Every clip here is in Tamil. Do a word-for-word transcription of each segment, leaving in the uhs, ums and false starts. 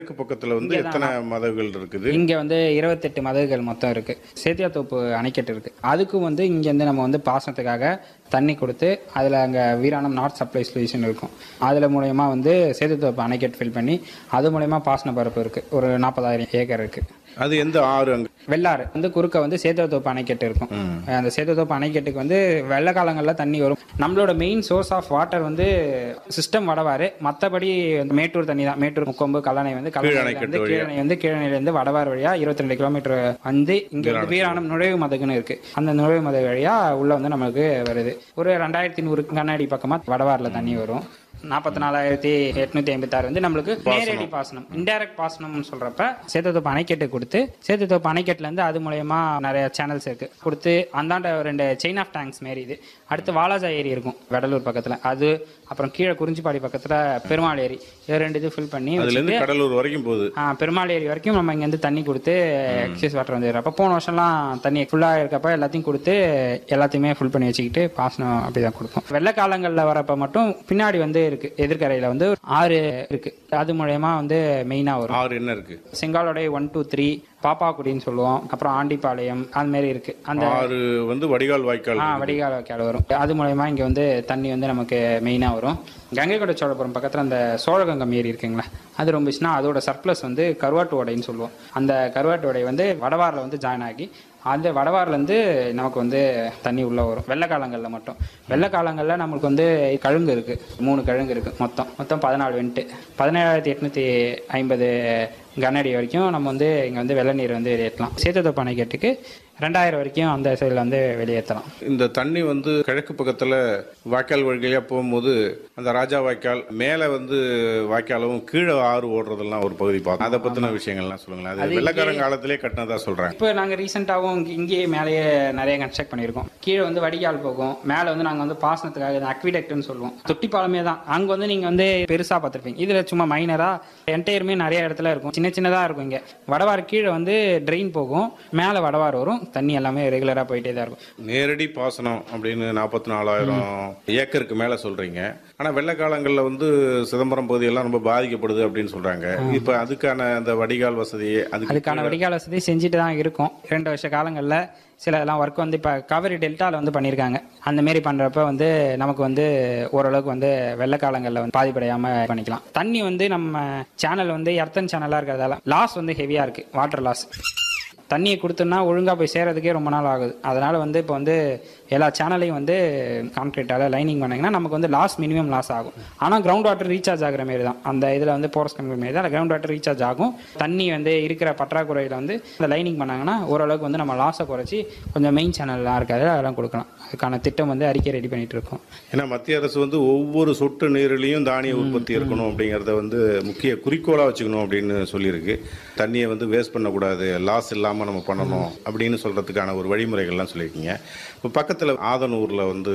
தெற்கு பக்கத்துல வந்து எத்தனை மதகுகள் இருக்குது? இங்க வந்து இருபத்தி எட்டு மதகுகள் மொத்தம் இருக்கு. சேத்தியாத்தோப்பு அணைக்கட்டு இருக்கு. அதுக்கும் வந்து இங்க இருந்து நம்ம வந்து பாசனத்துக்காக தண்ணி கொடுத்து அதில் அங்கே வீராணம் நார்த் சப்ளை சொல்யூஷன் இருக்கும். அதில் மூலயமா வந்து சேத்தியாத்தோப்பு அணைக்கட்டு ஃபில் பண்ணி அது மூலயமா பாசன பரப்பு இருக்கு. ஒரு நாற்பதாயிரம் ஏக்கர் இருக்கு. அது எந்த ஆறு? அங்க வெள்ளாறு வந்து குறுக்க வந்து சேத்தியாத்தோப்பு அணைக்கட்டு இருக்கும். அந்த சேத்தியாத்தோப்பு அணைக்கட்டுக்கு வந்து வெள்ள காலங்களில் தண்ணி வரும். நம்மளோட மெயின் சோர்ஸ் ஆஃப் வாட்டர் வந்து சிஸ்டம் வடவாறு. மற்றபடி மேட்டூர் தண்ணி தான். மேட்டூர் முக்கொம்பு கல்லணை வந்து கல்லணை வந்து கீழணை வந்து கீழணையிலேருந்து வடவாறு வழியா இருபத்தி ரெண்டு கிலோமீட்டர் வந்து இங்கே வந்து வீராணம் நுழைவு மதகுன்னு இருக்கு. அந்த நுழைவு மதகு வழியா உள்ள வந்து நமக்கு வருது. ஒரு ரெண்டாயிரத்தி நூறு கண்ணாடி பக்கமா வடவாறுல தண்ணி வரும். நாற்பத்தி நாலாயிரத்தி எட்நூத்தி ஐம்பத்தி ஆறு வந்து நம்மளுக்கு நேரடி பாசனம். இன்டைரக்ட் பாசனம்னு சொல்றப்ப சேத்தியாத்தோப்பு அணைக்கட்டு கொடுத்து சேத்தியாத்தோப்பு அணைக்கட்டுல இருந்து அது மூலயமா நிறைய சேனல்ஸ் இருக்கு கொடுத்து அந்தாண்ட ரெண்டு செயின் ஆஃப் டேங்க்ஸ் மாரி இது. அடுத்து வாலாஜா ஏரி இருக்கும் வெடலூர் பக்கத்துல. அது அப்புறம் கீழே குறிஞ்சிப்பாடி பக்கத்துல பெருமாள் ஏரி. இது ரெண்டு இது ஃபில் பண்ணி கடலூர் வரைக்கும் போகுது. பெருமாள் ஏரி வரைக்கும் நம்ம இங்க இருந்து தண்ணி கொடுத்து எக்ஸஸ் வாட்டர் வந்து அப்ப போன வருஷம்லாம் தண்ணி ஃபுல்லா இருக்கப்ப எல்லாத்தையும் கொடுத்து எல்லாத்தையுமே ஃபுல் பண்ணி வச்சுக்கிட்டு பாசனம் அப்படிதான் கொடுப்போம். வெள்ள காலங்கள்ல வரப்ப மட்டும் பின்னாடி வந்து இருக்கு. எதிர்கரையில வந்து ஆறு இருக்கு. அது மூலயமா வந்து மெயினா வரும். ஆறு என்ன இருக்கு? செங்காலோட ஒன் டூ த்ரீ பாப்பாக்குடின்னு சொல்லுவோம். அப்புறம் ஆண்டிப்பாளையம் அது மாதிரி இருக்கு. அந்த ஆறு வந்து வடிகால் வாய்க்கால். ஆ வடிகால் வாய்க்கால் வரும். அது மூலயமா இங்க வந்து தண்ணி வந்து நமக்கு மெயினா வரும். கங்கை கொண்ட சோழபுரம் பக்கத்துல அந்த சோழகங்கம் ஏரி இருக்குங்களா, அது ரொம்பச்சுன்னா அதோட சர்ப்ளஸ் வந்து கருவாட்டு ஓடைன்னு சொல்லுவோம். அந்த கருவாட்டு ஓடை வந்து வடவாரில் வந்து ஜாயின் ஆகி அந்த வடவாரிலேருந்து நமக்கு வந்து தண்ணி உள்ளே வரும் வெள்ள காலங்களில் மட்டும். வெள்ள காலங்களில் நம்மளுக்கு வந்து கழுங்கு இருக்குது. மூணு கழுங்கு இருக்குது. மொத்தம் மொத்தம் பதினாலு வெண்ட்டு பதினேழாயிரத்தி எட்நூற்றி ஐம்பது கனஅடி வரைக்கும் நம்ம வந்து இங்கே வந்து வெள்ள நீர் வந்து வெளியேற்றலாம். சேத்தியாத்தோப்பு அணைக்கட்டுக்கு ரெண்டாயிரம் வரைக்கும் அந்த சைடில் வந்து வெளியேற்றலாம். இந்த தண்ணி வந்து கிழக்கு பக்கத்தில் வாய்க்கால் வழியாக போகும்போது அந்த ராஜா வாய்க்கால் மேலே வந்து வாய்க்காலும் கீழே ஆறு ஓடுறதெல்லாம் ஒரு பகுதி பார்க்கும். அதை பற்றின விஷயங்கள்லாம் சொல்லுங்களேன். அது வெள்ளக்காரன் காலத்திலே கட்டினதா சொல்கிறாங்க. இப்போ நாங்கள் ரீசெண்டாகவும் இங்கேயே மேலேயே நிறைய கன்ஸ்ட்ரக்ட் பண்ணியிருக்கோம். கீழே வந்து வடிகால் போகும். மேலே வந்து நாங்கள் வந்து பாசனத்துக்காக அக்விடெக்ட்னு சொல்லுவோம். தொட்டிப்பாலமே தான். அங்கே வந்து நீங்கள் வந்து பெருசாக பார்த்துருப்பீங்க. இதில் சும்மா மைனராக என்டையருமே நிறைய இடத்துல இருக்கும். சின்ன சின்னதாக இருக்கும். இங்கே வடவாறு கீழே வந்து ட்ரெயின் போகும். மேலே வடவாறு வரும். தண்ணி எல்லாமே ரெகுலரா போயிட்டே தான் இருக்கும். நேரடி பாசனம் அப்படின்னு நாற்பத்தி நாலாயிரம் ஏக்கருக்கு மேல சொல்றீங்க. ஆனா வெள்ள காலங்கள்ல வந்து சிதம்பரம் பகுதியெல்லாம் ரொம்ப பாதிக்கப்படுது அப்படின்னு சொல்றாங்க. இப்ப அதுக்கான அந்த வடிகால் வசதி அதுக்கான வடிகால் வசதி செஞ்சுட்டு தான் இருக்கும். இரண்டு வருஷ காலங்கள்ல சில எல்லாம் ஒர்க் வந்து இப்போ காவிரி டெல்டாவில் வந்து பண்ணியிருக்காங்க. அந்த மாரி பண்ணுறப்ப வந்து நமக்கு வந்து ஓரளவுக்கு வந்து வெள்ள காலங்களில் வந்து பாதிப்படையாமல் பண்ணிக்கலாம். தண்ணி வந்து நம்ம சேனல் வந்து எர்த்தன் சேனலாக இருக்கிறதால லாஸ் வந்து ஹெவியாக இருக்குது. Water loss. தண்ணியை கொடுத்தோம்னா ஒழுங்காக போய் சேரதுக்கே ரொம்ப நாள் ஆகுது. அதனால் வந்து இப்போ வந்து எல்லா சேனலையும் வந்து கான்கிரீட்டால் லைனிங் பண்ணிங்கன்னா நமக்கு வந்து லாஸ் மினிமம் லாஸ் ஆகும். ஆனால் கிரவுண்ட் வாட்டர் ரீசார்ஜ் ஆகிற மாரி தான். அந்த இதில் வந்து போரஸ் கம்பெனி மாரி தான் கிரவுண்ட் வாட்டர் ரீசார்ஜ் ஆகும். தண்ணி வந்து இருக்கிற பற்றாக்குறையில் வந்து இந்த லைனிங் பண்ணாங்கன்னா ஓரளவுக்கு வந்து நம்ம லாஸை குறைச்சி கொஞ்சம் மெயின் சேனல்லாம் இருக்காது அதெல்லாம் கொடுக்கலாம். அதுக்கான திட்டம் வந்து அறிக்கை ரெடி பண்ணிட்டு இருக்கோம். ஏன்னா மத்திய அரசு வந்து ஒவ்வொரு சொட்டு நீரிலையும் தானிய உற்பத்தி இருக்கணும் அப்படிங்கிறத வந்து முக்கிய குறிக்கோளாக வச்சுக்கணும் அப்படின்னு சொல்லியிருக்கு. தண்ணியை வந்து வேஸ்ட் பண்ணக்கூடாது, லாஸ் இல்லாமல் நம்ம பண்ணணும் அப்படின்னு சொல்றதுக்கான ஒரு வழிமுறைகள்லாம் சொல்லியிருக்கீங்க. இப்போ பக்கத்தில் ஆதனூர்ல வந்து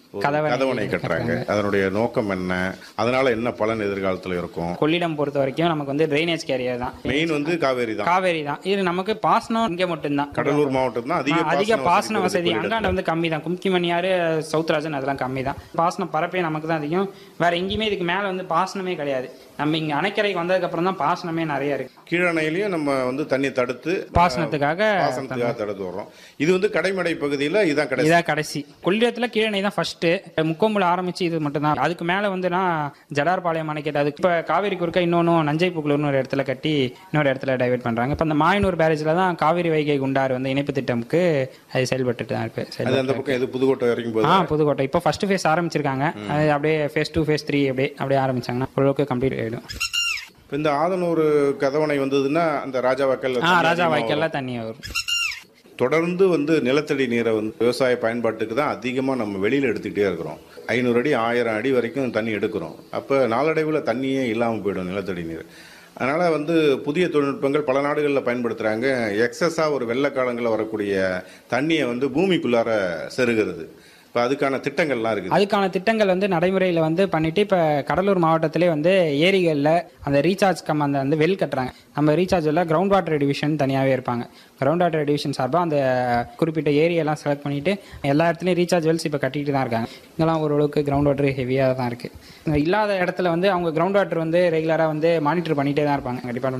கதவணை கட்டுறாங்க. அதனுடைய நோக்கம் என்ன? அதனால என்ன பலன் எதிர்காலத்தில் இருக்கும்? கொள்ளிடம் பொறுத்த வரைக்கும் நமக்கு வந்து ட்ரைனேஜ் கேரியர் தான். மெயின் வந்து காவேரி தான். காவேரி தான். இது நமக்கு பாசனம் இங்கே மட்டும்தான். கடலூர் மாவட்டம் தான் அதிக அதிக பாசன வசதி. அங்காண்ட வந்து கம்மி தான். கும்கிமணியாறு, சவுத்ராஜன் அதெல்லாம் கம்மி தான். பாசனம் பரப்பே நமக்கு தான் அதிகம். வேற எங்கேயுமே இதுக்கு மேல வந்து பாசனமே கிடையாது. நம்ம இங்க அணைக்கரைக்கு வந்ததுக்கு அப்புறம் தான் பாசனமே நிறைய இருக்கு. கீழணையிலையும் நம்ம வந்து தண்ணி தடுத்து பாசனத்துக்காக பாசனத்துக்காக தடுத்து வர்றோம். இது வந்து கடைமடை பகுதியில் இதான் கடைசி. இதான் கடைசி. கொள்ளிடத்துல கீழணை தான் ஃபர்ஸ்ட். முக்கொம்புல ஆரம்பிச்சு இது மட்டும் தான். அதுக்கு மேல வந்து நான் ஜடார்பாளையம் அணைக்கட்டு. அதுக்கு இப்ப காவேரி குறுக்க இன்னொன்னு நஞ்சை புக்குலூர்னு ஒரு இடத்துல கட்டி இன்னொரு இடத்துல டைவர்ட் பண்றாங்க. இப்ப அந்த மாயனூர் பேரேஜ்ல தான் காவிரி வைகை குண்டாறு வந்து இணைப்பு திட்டமுக்கு அது செயல்பட்டு தான் இருக்கு. அந்த பக்கம் இது புதுக்கோட்டை வரைக்கும் போகுது. ஆ புதுக்கோட்டை இப்போ ஃபர்ஸ்ட் ஃபேஸ் ஆரம்பிச்சிருக்காங்க. அது அப்படியே ஃபேஸ் டூ ஃபேஸ் த்ரீ அப்படியே அப்படியே ஆரம்பிச்சாங்கன்னா ஓரளவுக்கு கம்ப்ளீட் ஆயிடும். இந்த ஆதனூர் கதவணை வந்ததுன்னா அந்த ராஜா வாய்க்கால் ராஜா வாய்க்கால்ல தண்ணி வரும். தொடர்ந்து வந்து நிலத்தடி நீரை வந்து விவசாய பயன்பாட்டுக்கு தான் அதிகமாக நம்ம வெளியில் எடுத்துக்கிட்டே இருக்கிறோம். ஐநூறு அடி ஆயிரம் அடி வரைக்கும் தண்ணி எடுக்கிறோம். அப்போ நாளடைவில் தண்ணியே இல்லாமல் போயிடும் நிலத்தடி நீர். அதனால் வந்து புதிய தொழில்நுட்பங்கள் பல நாடுகளில் பயன்படுத்துகிறாங்க. எக்ஸஸாக ஒரு வெள்ள காலங்களில் வரக்கூடிய தண்ணியை வந்து பூமிக்குள்ளார செருகிறது. இப்போ அதுக்கான திட்டங்கள்லாம் இருக்குது. அதுக்கான திட்டங்கள் வந்து நடைமுறையில் வந்து பண்ணிட்டு இப்போ கடலூர் மாவட்டத்திலே வந்து ஏரிகளில் அந்த ரீசார்ஜ் கம் அந்த வந்து வெல் கட்டுறாங்க. நம்ம ரீசார்ஜில் கிரவுண்ட் வாட்டர் டிவிஷன் தனியாகவே இருப்பாங்க. கிரவுண்ட் வாட்டர் டிவிஷன் சார்பாக அந்த குறிப்பிட்ட ஏரியெல்லாம் செலக்ட் பண்ணிவிட்டு எல்லா இடத்துலையும் ரீசார்ஜ் வெல்ஸ் இப்போ கட்டிட்டு தான் இருக்காங்க. இங்கெல்லாம் ஓரளவுக்கு கிரவுண்ட் வாட்டர் ஹெவியாக தான் இருக்குது. இல்லாத இடத்துல வந்து அவங்க கிரவுண்ட் வாட்டர் வந்து ரெகுலராக வந்து மானிட்டர் பண்ணிகிட்டே தான் இருப்பாங்க டிபார்ட்மெண்ட்.